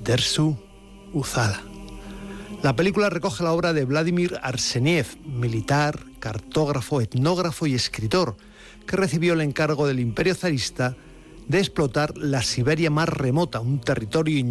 Dersu Uzala. La película recoge la obra de Vladimir Arseniev, militar, cartógrafo, etnógrafo y escritor, que recibió el encargo del Imperio zarista de explotar la Siberia más remota, un territorio